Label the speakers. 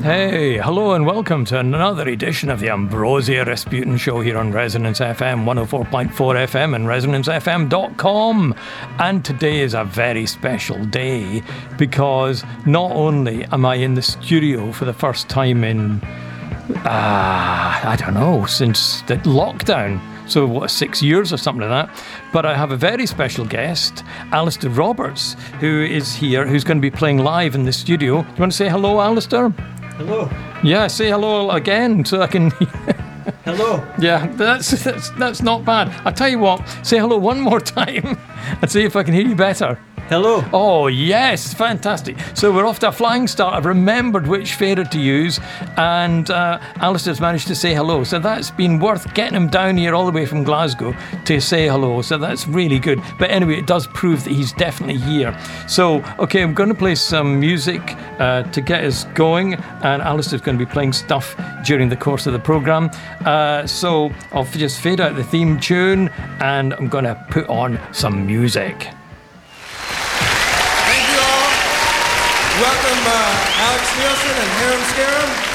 Speaker 1: Hey, hello and welcome to another edition of the Ambrosia Rasputin Show here on Resonance FM 104.4 FM and ResonanceFM.com. And today is a very special day because not only am I in the studio for the first time in, I don't know, since the lockdown. So 6 years or something like that. But I have a very special guest, Alistair Roberts, who is here, who's going to be playing live in the studio. Do you want to say hello, Alistair?
Speaker 2: Hello.
Speaker 1: Yeah, say hello again so I can...
Speaker 2: Hello.
Speaker 1: Yeah, that's not bad. I'll tell you what, say hello one more time and see if I can hear you better.
Speaker 2: Hello.
Speaker 1: Oh, yes, fantastic. So we're off to a flying start. I've remembered which fader to use, and Alistair's managed to say hello. So that's been worth getting him down here all the way from Glasgow to say hello. So that's really good. But anyway, it does prove that he's definitely here. So, okay, I'm going to play some music to get us going, and Alistair's going to be playing stuff during the course of the programme. So I'll just fade out the theme tune, and I'm going to put on some music.
Speaker 3: Welcome, Alex Nielsen and Hiram Scarum.